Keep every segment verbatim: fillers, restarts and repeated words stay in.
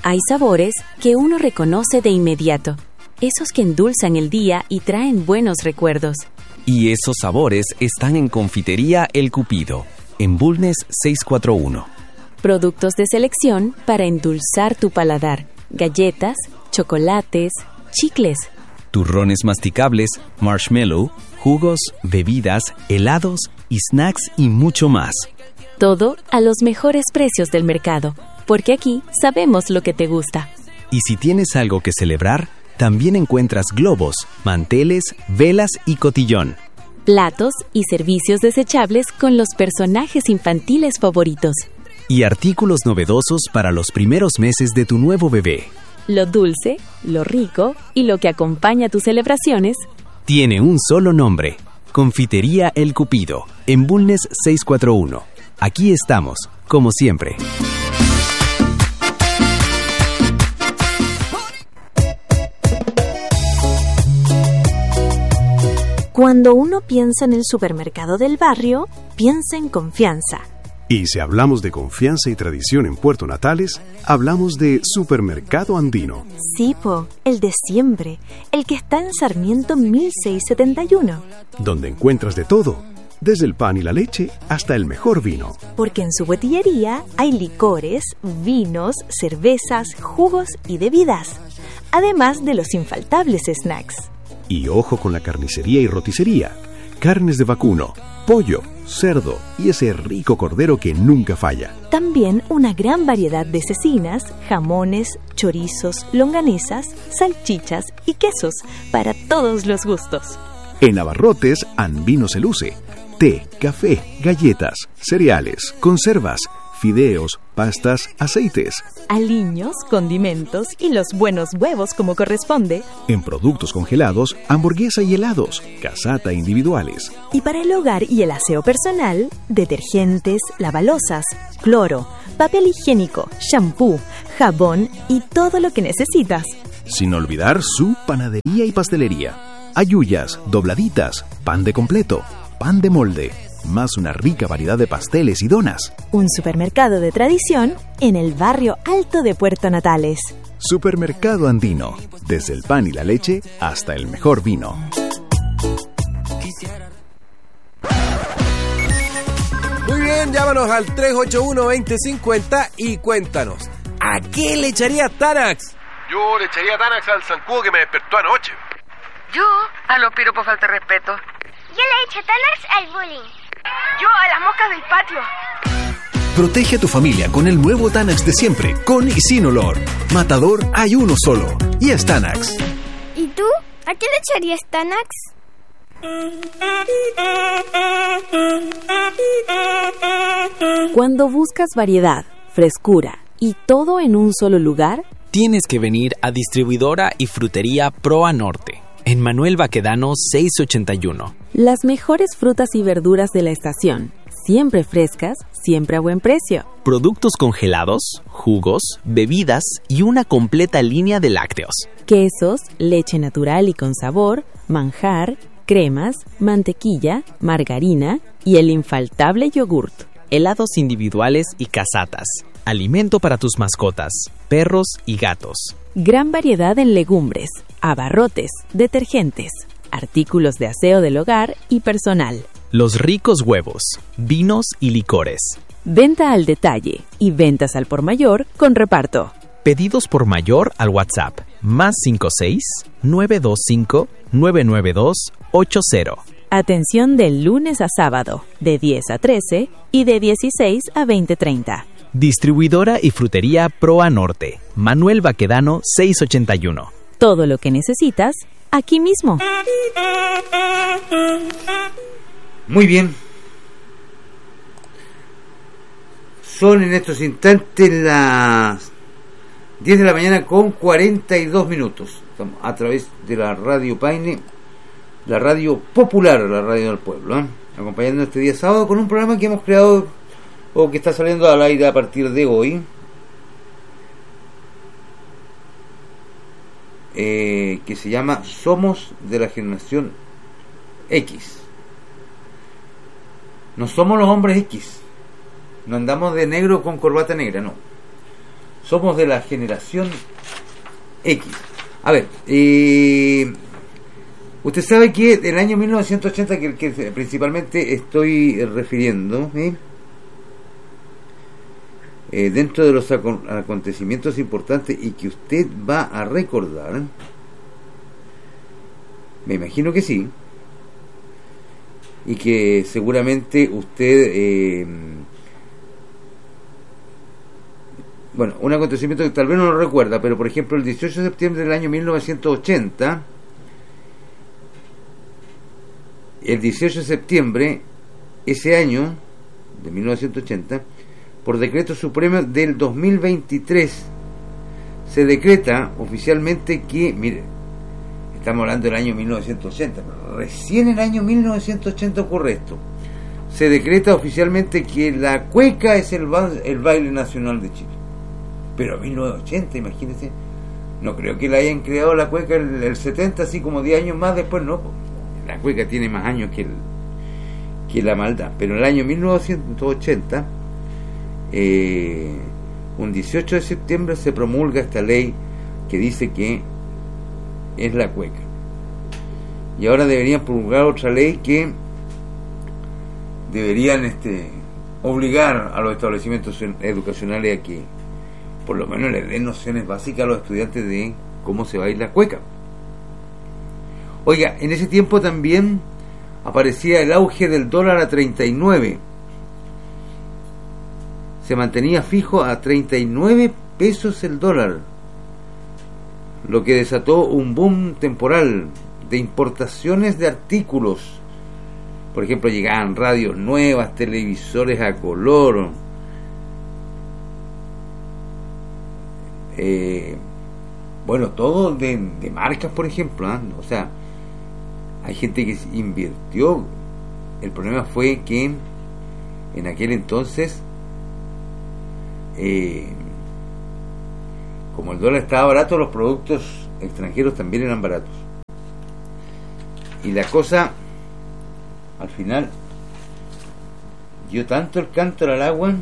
Hay sabores que uno reconoce de inmediato, esos que endulzan el día y traen buenos recuerdos. Y esos sabores están en Confitería El Cupido, en Bulnes seiscientos cuarenta y uno. Productos de selección para endulzar tu paladar, galletas, chocolates, chicles, turrones masticables, marshmallow, jugos, bebidas, helados y snacks y mucho más. Todo a los mejores precios del mercado, porque aquí sabemos lo que te gusta. Y si tienes algo que celebrar, también encuentras globos, manteles, velas y cotillón. Platos y servicios desechables con los personajes infantiles favoritos. Y artículos novedosos para los primeros meses de tu nuevo bebé. Lo dulce, lo rico y lo que acompaña tus celebraciones tiene un solo nombre: Confitería El Cupido, en Bulnes seiscientos cuarenta y uno. Aquí estamos, como siempre. Cuando uno piensa en el supermercado del barrio, piensa en confianza. Y si hablamos de confianza y tradición en Puerto Natales, hablamos de Supermercado Andino. Sí, po, el de siempre, el que está en Sarmiento mil seiscientos setenta y uno. Donde encuentras de todo, desde el pan y la leche hasta el mejor vino. Porque en su botillería hay licores, vinos, cervezas, jugos y bebidas, además de los infaltables snacks. Y ojo con la carnicería y roticería, carnes de vacuno, pollo, cerdo y ese rico cordero que nunca falla. También una gran variedad de cecinas, jamones, chorizos, longanizas, salchichas y quesos para todos los gustos. En Abarrotes, Andino se luce. Té, café, galletas, cereales, conservas, fideos, pastas, aceites. Aliños, condimentos y los buenos huevos como corresponde. En productos congelados, hamburguesa y helados, casata individuales. Y para el hogar y el aseo personal, detergentes, lavalosas, cloro, papel higiénico, shampoo, jabón y todo lo que necesitas. Sin olvidar su panadería y pastelería. Ayuyas, dobladitas, pan de completo, pan de molde, más una rica variedad de pasteles y donas. Un supermercado de tradición en el barrio alto de Puerto Natales. Supermercado Andino, desde el pan y la leche hasta el mejor vino. Muy bien, llámanos al tres ocho uno, dos cero cinco cero y cuéntanos, ¿a qué le echaría Tanax? Yo le echaría Tanax al zancudo que me despertó anoche. Yo a los piropos falta de respeto. Yo le echo Tanax al bullying. Yo a las moscas del patio. Protege a tu familia con el nuevo Tanax de siempre, con y sin olor. Matador hay uno solo, y es Tanax. ¿Y tú? ¿A qué le echarías Tanax? Cuando buscas variedad, frescura y todo en un solo lugar, tienes que venir a Distribuidora y Frutería Proa Norte, en Manuel Baquedano seiscientos ochenta y uno. Las mejores frutas y verduras de la estación, siempre frescas, siempre a buen precio. Productos congelados, jugos, bebidas y una completa línea de lácteos. Quesos, leche natural y con sabor, manjar, cremas, mantequilla, margarina y el infaltable yogurt. Helados individuales y casatas. Alimento para tus mascotas, perros y gatos. Gran variedad en legumbres, abarrotes, detergentes, artículos de aseo del hogar y personal. Los ricos huevos, vinos y licores. Venta al detalle y ventas al por mayor con reparto. Pedidos por mayor al WhatsApp más cinco seis, nueve dos cinco, nueve nueve dos, ocho cero. Atención del lunes a sábado, de diez a trece y de dieciséis a veinte treinta. Distribuidora y Frutería Proa Norte, Manuel Baquedano seiscientos ochenta y uno. Todo lo que necesitas, aquí mismo. Muy bien. Son en estos instantes las diez de la mañana con cuarenta y dos minutos. Estamos a través de la Radio Paine, la radio popular, la radio del pueblo, ¿eh? Acompañando este día sábado con un programa que hemos creado o que está saliendo al aire a partir de hoy, eh, que se llama Somos de la Generación X. No somos los hombres X, no andamos de negro con corbata negra, no. somos de la generación X. A ver, eh, usted sabe que del año mil novecientos ochenta, que, que principalmente estoy refiriendo, ¿eh? Eh, dentro de los acontecimientos importantes y que usted va a recordar, me imagino que sí, y que seguramente usted, eh, bueno, un acontecimiento que tal vez no lo recuerda, pero por ejemplo el dieciocho de septiembre del año mil novecientos ochenta, el dieciocho de septiembre, ese año de mil novecientos ochenta, por decreto supremo del dos mil veintitrés, se decreta oficialmente que, mire, estamos hablando del año mil novecientos ochenta, pero recién en el año mil novecientos ochenta ocurre esto. Se decreta oficialmente que la cueca es el, ba- el baile nacional de Chile. Pero mil novecientos ochenta, imagínense, no creo que la hayan creado la cueca el, el setenta, así como diez años más después, no. La cueca tiene más años que, el, que la maldad. Pero en el año mil novecientos ochenta, eh, un dieciocho de septiembre, se promulga esta ley que dice que es la cueca. Y ahora deberían promulgar otra ley que deberían este, obligar a los establecimientos educacionales a que por lo menos les den nociones básicas a los estudiantes de cómo se baila cueca. Oiga, en ese tiempo también aparecía el auge del dólar a treinta y nueve. Se mantenía fijo a treinta y nueve pesos el dólar, lo que desató un boom temporal de importaciones de artículos. Por ejemplo, llegaban radios nuevas, televisores a color, eh, bueno, todo de, de marcas, por ejemplo, ¿eh? O sea, hay gente que invirtió. El problema fue que en aquel entonces, eh, como el dólar estaba barato, los productos extranjeros también eran baratos. Y la cosa, al final, dio tanto el cántaro al agua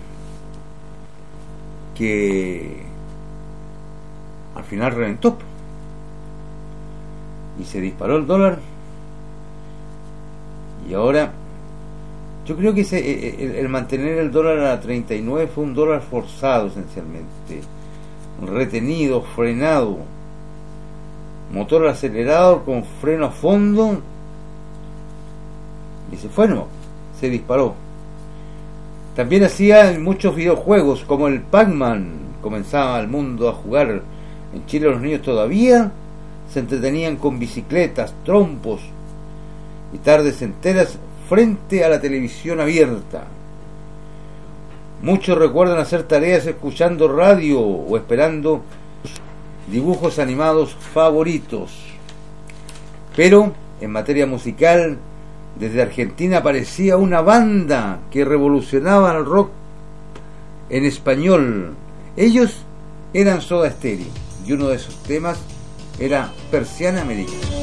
que al final reventó. Y se disparó el dólar. Y ahora, yo creo que ese, el, el mantener el dólar a treinta y nueve fue un dólar forzado, esencialmente. Retenido, frenado, motor acelerado con freno a fondo, y se fue, no, se disparó. También hacía muchos videojuegos como el Pac-Man. Comenzaba el mundo a jugar. En Chile los niños todavía se entretenían con bicicletas, trompos y tardes enteras frente a la televisión abierta. Muchos recuerdan hacer tareas escuchando radio o esperando dibujos animados favoritos. Pero en materia musical, desde Argentina aparecía una banda que revolucionaba el rock en español. Ellos eran Soda Stereo y uno de sus temas era Persiana Americana.